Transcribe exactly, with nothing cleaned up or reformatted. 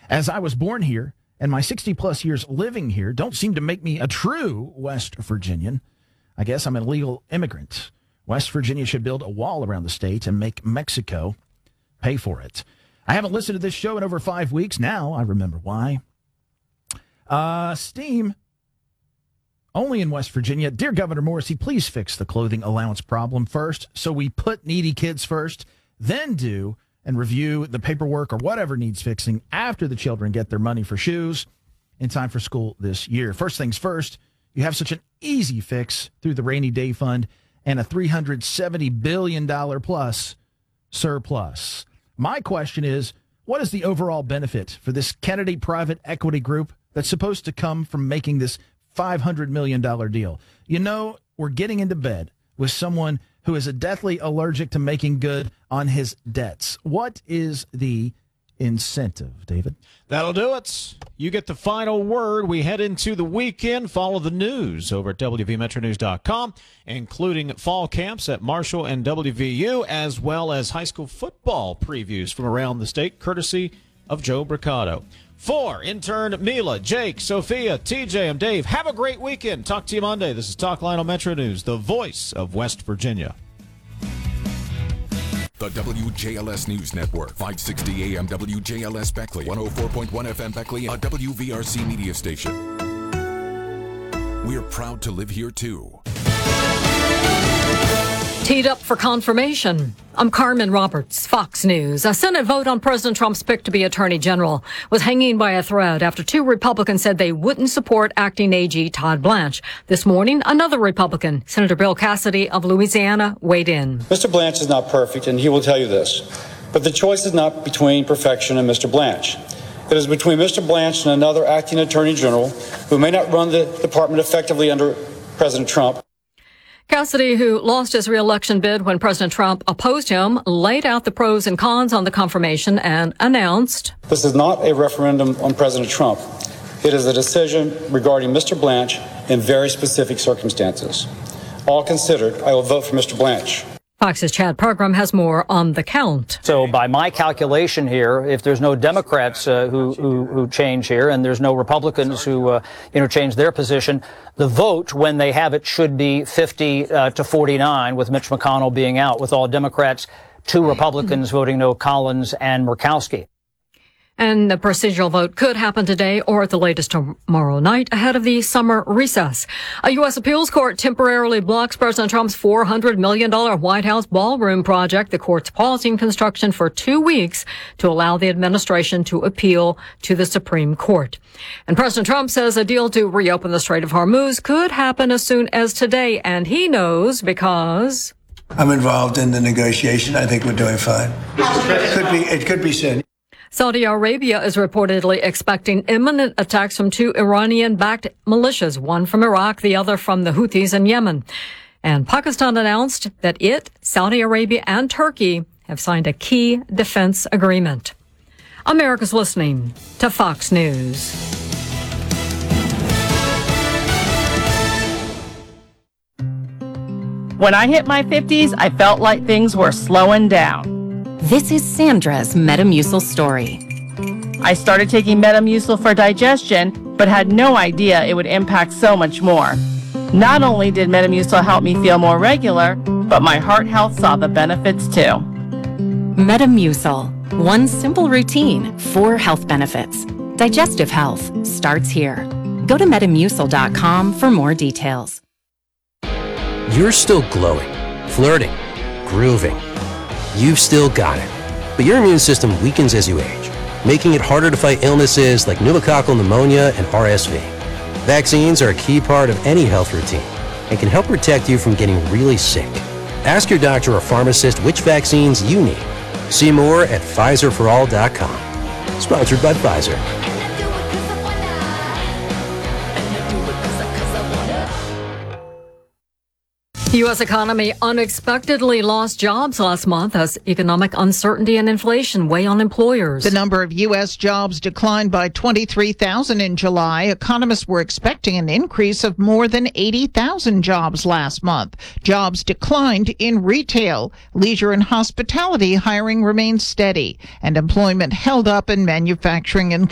as I was born here and my sixty-plus years living here don't seem to make me a true West Virginian. I guess I'm an illegal immigrant. West Virginia should build a wall around the state and make Mexico pay for it. I haven't listened to this show in over five weeks. Now I remember why. Uh, Steam, only in West Virginia. Dear Governor Morrissey, please fix the clothing allowance problem first, so we put needy kids first, then do and review the paperwork or whatever needs fixing after the children get their money for shoes in time for school this year. First things first, you have such an easy fix through the Rainy Day Fund and a three hundred seventy billion dollars plus surplus. My question is, what is the overall benefit for this Kennedy private equity group that's supposed to come from making this five hundred million dollars deal? You know, we're getting into bed with someone who is a deathly allergic to making good on his debts. What is the incentive, David? That'll do it. You get the final word. We head into the weekend. Follow the news over at W V Metro News dot com, including fall camps at Marshall and W V U, as well as high school football previews from around the state, courtesy of Joe Bricado. For intern Mila, Jake, Sophia, T J, I'm Dave. Have a great weekend. Talk to you Monday. This is Talk Line on Metro News, the voice of West Virginia. The W J L S News Network, five sixty A M W J L S Beckley, one oh four point one F M Beckley, a W V R C media station. We're proud to live here, too. Teed up for confirmation. I'm Carmen Roberts, Fox News. A Senate vote on President Trump's pick to be Attorney General was hanging by a thread after two Republicans said they wouldn't support acting A G Todd Blanche. This morning, another Republican, Senator Bill Cassidy of Louisiana, weighed in. Mister Blanche is not perfect, and he will tell you this. But the choice is not between perfection and Mister Blanche. It is between Mister Blanche and another acting Attorney General who may not run the department effectively under President Trump. Cassidy, who lost his reelection bid when President Trump opposed him, laid out the pros and cons on the confirmation and announced, "This is not a referendum on President Trump. It is a decision regarding Mister Blanche in very specific circumstances. All considered, I will vote for Mister Blanche." Fox's Chad Program has more on the count. So by my calculation here, if there's no Democrats uh, who, who who change here and there's no Republicans who uh, you know change their position, the vote when they have it should be fifty uh, to forty-nine, with Mitch McConnell being out, with all Democrats, two Republicans voting no, Collins and Murkowski. And the procedural vote could happen today or at the latest tomorrow night ahead of the summer recess. A U S appeals court temporarily blocks President Trump's four hundred million dollars White House ballroom project. The court's pausing construction for two weeks to allow the administration to appeal to the Supreme Court. And President Trump says a deal to reopen the Strait of Hormuz could happen as soon as today. And he knows because I'm involved in the negotiation. I think we're doing fine. It could be, it could be soon. Saudi Arabia is reportedly expecting imminent attacks from two Iranian-backed militias, one from Iraq, the other from the Houthis in Yemen. And Pakistan announced that it, Saudi Arabia, and Turkey have signed a key defense agreement. America's listening to Fox News. When I hit my fifties, I felt like things were slowing down. This is Sandra's Metamucil story. I started taking Metamucil for digestion, but had no idea it would impact so much more. Not only did Metamucil help me feel more regular, but my heart health saw the benefits too. Metamucil, one simple routine, four health benefits. Digestive health starts here. Go to Metamucil dot com for more details. You're still glowing, flirting, grooving. You've still got it, but your immune system weakens as you age, making it harder to fight illnesses like pneumococcal pneumonia and R S V. Vaccines are a key part of any health routine and can help protect you from getting really sick. Ask your doctor or pharmacist which vaccines you need. See more at Pfizer for all dot com. Sponsored by Pfizer. The U S economy unexpectedly lost jobs last month as economic uncertainty and inflation weigh on employers. The number of U S jobs declined by twenty-three thousand in July. Economists were expecting an increase of more than eighty thousand jobs last month. Jobs declined in retail, leisure, and hospitality. Hiring remained steady, and employment held up in manufacturing and